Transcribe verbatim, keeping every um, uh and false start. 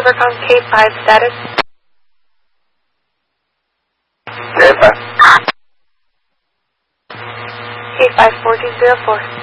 Silvercom K five status. K five. K five fourteen zero four.